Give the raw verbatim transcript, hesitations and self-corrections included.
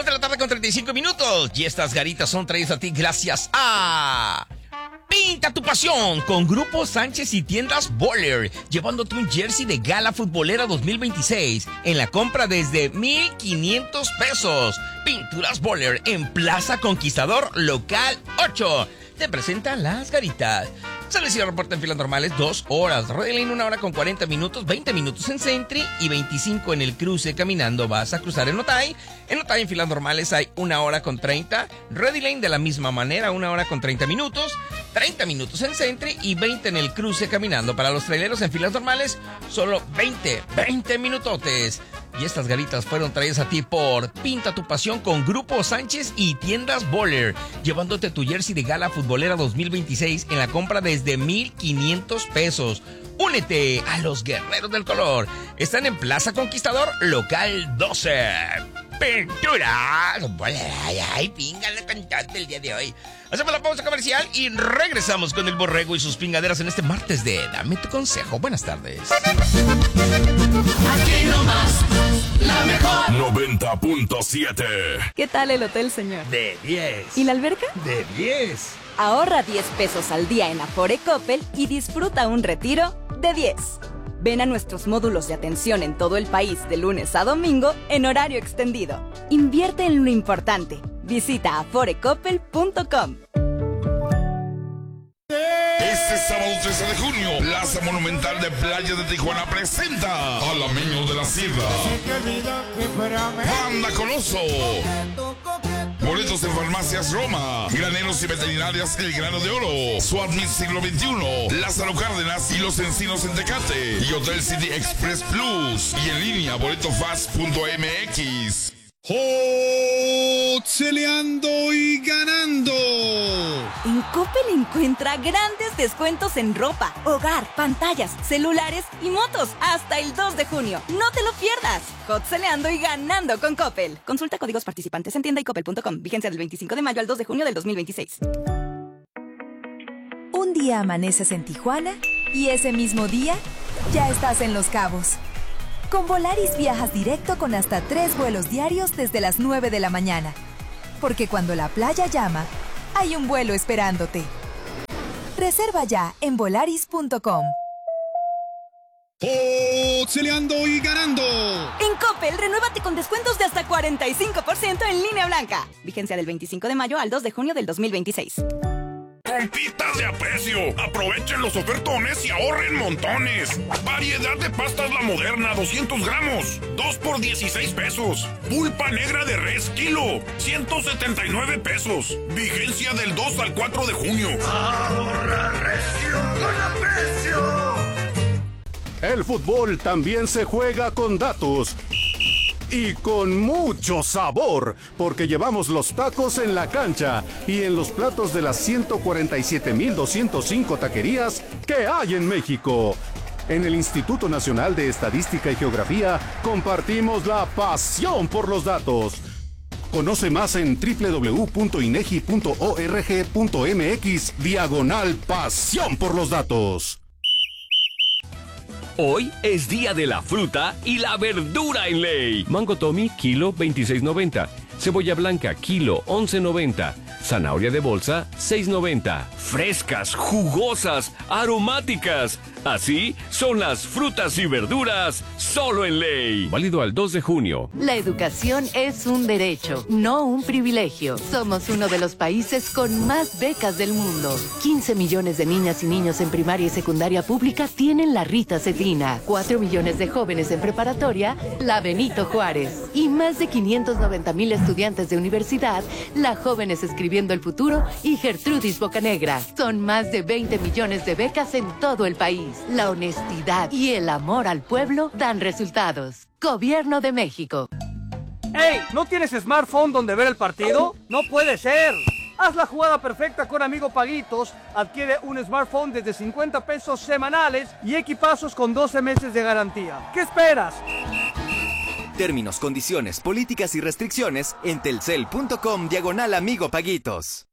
de la tarde con treinta y cinco minutos. Y estas garitas son traídas a ti gracias a... Pinta tu pasión con Grupo Sánchez y Tiendas Boller, llevándote un jersey de Gala Futbolera dos mil veintiséis en la compra desde mil quinientos pesos. Pinturas Boller en Plaza Conquistador, local ocho. Te presentan las garitas. Sales y reporta en filas normales dos horas. Ready Lane una hora con cuarenta minutos, veinte minutos en Sentry y veinticinco en el cruce caminando. Vas a cruzar en Otay. En Otay en filas normales hay una hora con treinta. Ready Lane de la misma manera, una hora con treinta minutos, treinta minutos en Sentry y veinte en el cruce caminando. Para los traileros en filas normales, solo veinte, veinte minutotes. Y estas garitas fueron traídas a ti por Pinta tu pasión con Grupo Sánchez y Tiendas Boller, llevándote tu jersey de Gala Futbolera dos mil veintiséis en la compra desde mil quinientos pesos. Únete a los guerreros del color. Están en Plaza Conquistador, local doce. Pintura. Ay, ay, píngale cantante el día de hoy. Hacemos la pausa comercial y regresamos con el borrego y sus pingaderas en este martes de Dame tu consejo. Buenas tardes. Aquí nomás, la mejor. noventa punto siete. ¿Qué tal el hotel, señor? De diez. ¿Y la alberca? De diez. Ahorra diez pesos al día en Afore Coppel y disfruta un retiro de diez. Ven a nuestros módulos de atención en todo el país de lunes a domingo en horario extendido. Invierte en lo importante. Visita afore coppel punto com. Este sábado trece de junio, Plaza Monumental de Playa de Tijuana presenta Alameños de la Sierra, Banda Coloso, boletos en Farmacias Roma, Graneros y Veterinarias El Grano de Oro, Swapmeet Siglo veintiuno, Lázaro Cárdenas y Los Encinos en Tecate, y Hotel City Express Plus, y en línea boletofast punto m x. ¡Hoteleando y ganando! En Coppel encuentra grandes descuentos en ropa, hogar, pantallas, celulares y motos hasta el dos de junio. ¡No te lo pierdas! Hoteleando y ganando con Coppel. Consulta códigos participantes en tienda y coppel punto com. Vigencia del veinticinco de mayo al dos de junio del dos mil veintiséis. Un día amaneces en Tijuana y ese mismo día ya estás en Los Cabos. Con Volaris viajas directo con hasta tres vuelos diarios desde las nueve de la mañana. Porque cuando la playa llama, hay un vuelo esperándote. Reserva ya en volaris punto com. ¡Hoteleando y ganando! En Coppel, renuévate con descuentos de hasta cuarenta y cinco por ciento en línea blanca. Vigencia del veinticinco de mayo al dos de junio del dos mil veintiséis. Compitas de aprecio, aprovechen los ofertones y ahorren montones. Variedad de pastas La Moderna, doscientos gramos, dos por dieciséis pesos. Pulpa negra de res, kilo, ciento setenta y nueve pesos. Vigencia del dos al cuatro de junio. Ahorra recio con aprecio. El fútbol también se juega con datos. Y con mucho sabor, porque llevamos los tacos en la cancha y en los platos de las ciento cuarenta y siete mil doscientos cinco taquerías que hay en México. En el Instituto Nacional de Estadística y Geografía compartimos la pasión por los datos. Conoce más en doble u doble u doble u punto inegi punto org punto mx diagonal pasión por los datos. Hoy es día de la fruta y la verdura en Ley. Mango Tommy, kilo veintiséis noventa. Cebolla blanca, kilo once noventa. Zanahoria de bolsa, seis noventa. Frescas, jugosas, aromáticas. Así son las frutas y verduras solo en Ley. Válido al dos de junio. La educación es un derecho, no un privilegio. Somos uno de los países con más becas del mundo. quince millones de niñas y niños en primaria y secundaria pública tienen la Rita Cedrina. cuatro millones de jóvenes en preparatoria, la Benito Juárez. Y más de quinientos noventa mil estudiantes de universidad, la Jóvenes Escribiendo el Futuro y Gertrudis Bocanegra. Son más de veinte millones de becas en todo el país. La honestidad y el amor al pueblo dan resultados. Gobierno de México. ¡Ey! ¿No tienes smartphone donde ver el partido? ¡No puede ser! Haz la jugada perfecta con Amigo Paguitos. Adquiere un smartphone desde cincuenta pesos semanales y equipazos con doce meses de garantía. ¿Qué esperas? Términos, condiciones, políticas y restricciones en telcel punto com diagonal Amigo Paguitos.